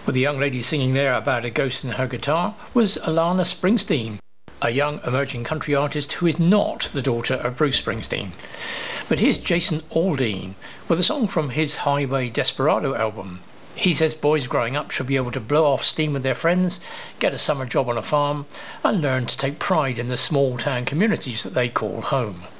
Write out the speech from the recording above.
Well, the young lady singing there about a ghost in her guitar was Alana Springsteen, a young emerging country artist who is not the daughter of Bruce Springsteen. But here's Jason Aldean with a song from his Highway Desperado album. He says boys growing up should be able to blow off steam with their friends, get a summer job on a farm, and learn to take pride in the small town communities that they call home.